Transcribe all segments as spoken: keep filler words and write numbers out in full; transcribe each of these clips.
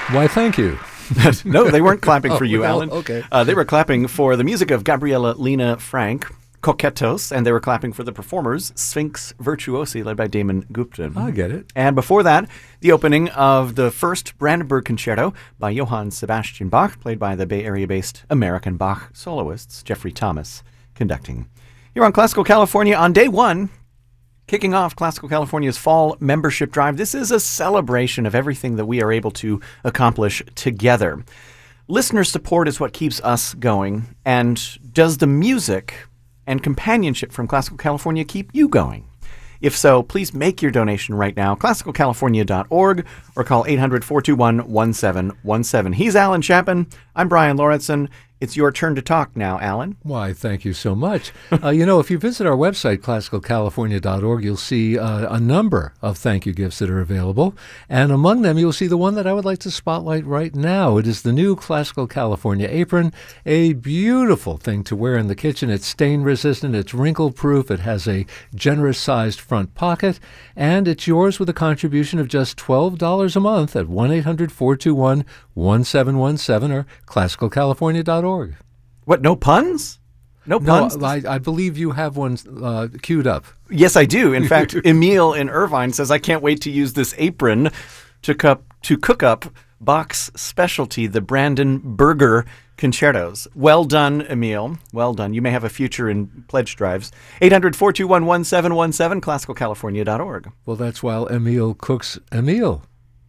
Why, thank you. No, they weren't clapping oh, for you, well, Alan. Okay. Uh, they were clapping for the music of Gabriela Lena Frank, Coquetos, and they were clapping for the performers, Sphinx Virtuosi, led by Damon Gupta. I get it. And before that, the opening of the first Brandenburg Concerto by Johann Sebastian Bach, played by the Bay Area-based American Bach soloists, Jeffrey Thomas, conducting. Here on Classical California on day one, kicking off Classical California's fall membership drive. This is a celebration of everything that we are able to accomplish together. Listener support is what keeps us going. And does the music and companionship from Classical California keep you going? If so, please make your donation right now, classical california dot org, or call eight hundred, four two one, one seven one seven. He's Alan Chapman. I'm Brian Lauritsen. It's your turn to talk now, Alan. Why, thank you so much. uh, you know, if you visit our website, classical california dot org, you'll see uh, a number of thank you gifts that are available. And among them, you'll see the one that I would like to spotlight right now. It is the new Classical California apron, a beautiful thing to wear in the kitchen. It's stain-resistant, it's wrinkle-proof, it has a generous-sized front pocket, and it's yours with a contribution of just twelve dollars a month at one eight hundred, four two one, one seven one seven or classical california dot org. What, no puns? No puns? No, I, I believe you have one uh, queued up. Yes, I do. In fact, Emil in Irvine says, I can't wait to use this apron to, cup, to cook up Bach's specialty, the Brandenburger Concertos. Well done, Emil. Well done. You may have a future in pledge drives. eight hundred, four two one, one seven one seven, classical california dot org. Well, that's while Emil cooks a meal.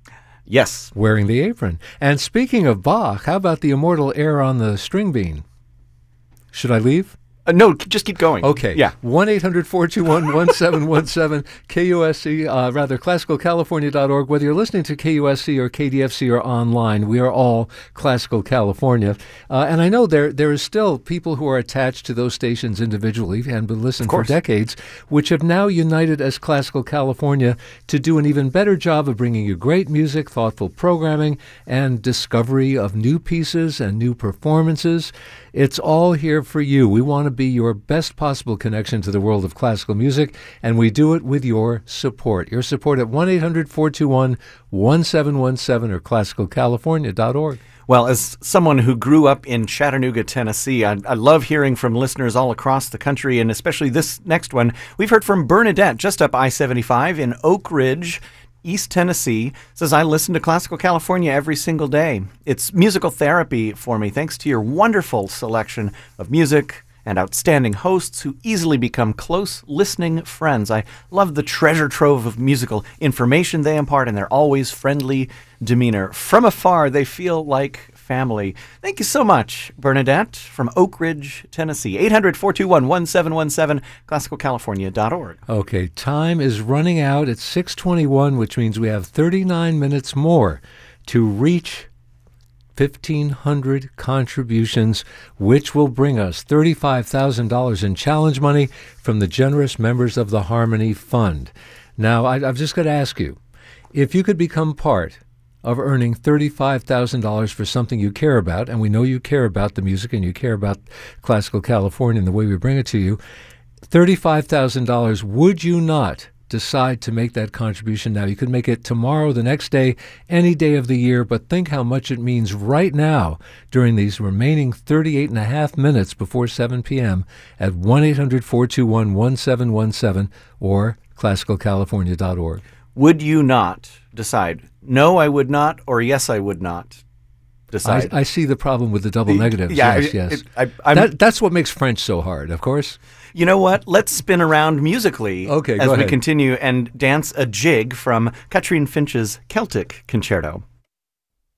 Yes. Wearing the apron. And speaking of Bach, how about the immortal air on the string bean? Should I leave? Uh, no, just keep going. Okay. Yeah. one eight hundred, four two one, one seven one seven, K U S C, uh, rather, classical california dot org. Whether you're listening to K U S C or K D F C or online, we are all Classical California. Uh, and I know there there is still people who are attached to those stations individually and been listening for decades, which have now united as Classical California to do an even better job of bringing you great music, thoughtful programming, and discovery of new pieces and new performances. It's all here for you. We want to be your best possible connection to the world of classical music, and we do it with your support. Your support at one eight hundred, four two one, one seven one seven or classical california dot org. Well, as someone who grew up in Chattanooga, Tennessee, I, I love hearing from listeners all across the country, and especially this next one. We've heard from Bernadette, just up I seventy-five in Oak Ridge, East Tennessee, says, I listen to Classical California every single day. It's musical therapy for me, thanks to your wonderful selection of music and outstanding hosts who easily become close listening friends. I love the treasure trove of musical information they impart and their always friendly demeanor. From afar, they feel like family. Thank you so much, Bernadette from Oak Ridge, Tennessee. eight hundred, four two one, one seven one seven, classical california dot org. Okay, time is running out at six twenty-one, which means we have thirty-nine minutes more to reach fifteen hundred contributions, which will bring us thirty-five thousand dollars in challenge money from the generous members of the Harmony Fund. Now, I, I've just got to ask you, if you could become part of earning thirty-five thousand dollars for something you care about, and we know you care about the music and you care about Classical California and the way we bring it to you, thirty-five thousand dollars, would you not decide to make that contribution now? You could make it tomorrow, the next day, any day of the year, but think how much it means right now during these remaining thirty-eight and a half minutes before seven p.m. at one eight hundred, four two one, one seven one seven or classical california dot org. Would you not decide, no, I would not, or yes, I would not decide? I, I see the problem with the double The- negatives. yeah, yes, it- yes. it- I- I'm- that, that's what makes French so hard, of course. You know what? Let's spin around musically Okay, as go we ahead. continue and dance a jig from Catherine Finch's Celtic Concerto.